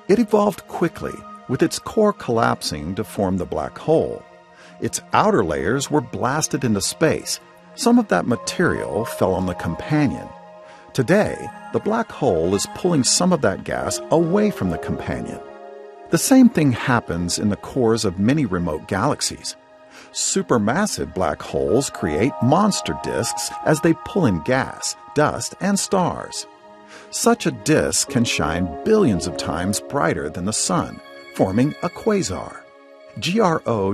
It evolved quickly, with its core collapsing to form the black hole. Its outer layers were blasted into space. Some of that material fell on the companion. Today, the black hole is pulling some of that gas away from the companion. The same thing happens in the cores of many remote galaxies. Supermassive black holes create monster disks as they pull in gas, dust, and stars. Such a disk can shine billions of times brighter than the Sun, forming a quasar. GRO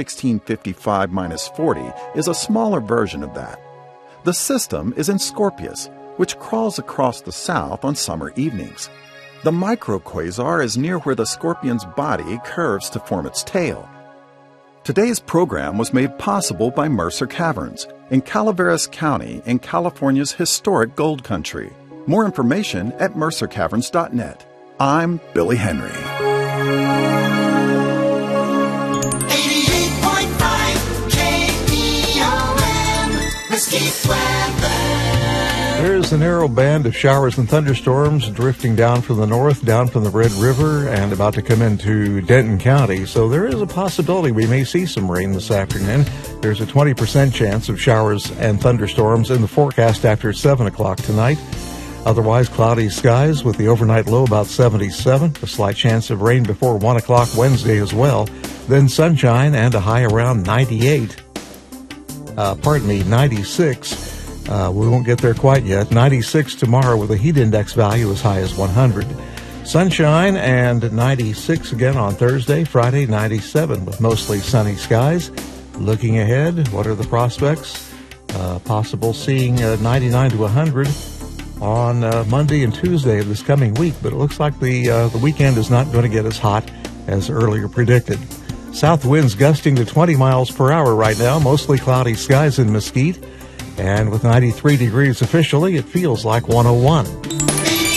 J1655-40 is a smaller version of that. The system is in Scorpius, which crawls across the south on summer evenings. The microquasar is near where the scorpion's body curves to form its tail. Today's program was made possible by Mercer Caverns in Calaveras County in California's historic gold country. More information at mercercaverns.net. I'm Billy Henry. 88.5 KEOM, Mesquite weather. There's a narrow band of showers and thunderstorms drifting down from the north, down from the Red River, and about to come into Denton County. So there is a possibility we may see some rain this afternoon. There's a 20% chance of showers and thunderstorms in the forecast after 7 o'clock tonight. Otherwise, cloudy skies with the overnight low about 77. A slight chance of rain before 1 o'clock Wednesday as well. Then sunshine and a high around 96. We won't get there quite yet. 96 tomorrow with a heat index value as high as 100. Sunshine and 96 again on Thursday. Friday, 97 with mostly sunny skies. Looking ahead, what are the prospects? Possible seeing 99 to 100 on Monday and Tuesday of this coming week. But it looks like the weekend is not going to get as hot as earlier predicted. South winds gusting to 20 miles per hour right now. Mostly cloudy skies in Mesquite. And with 93 degrees officially, it feels like 101.